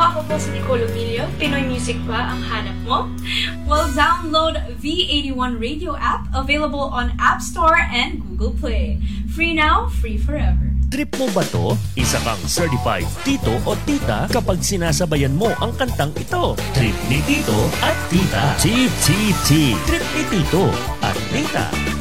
Ako po si Nicole Ovilio. Pinoy music ba ang hanap mo? Well, download V81 Radio app, available on App Store and Google Play. Free now, free forever. Trip mo ba to? Isa kang certified tito o tita kapag sinasabayan mo ang kantang ito. Trip ni Tito at Tita. Chi Chi Chi. Trip ni Tito at Tita.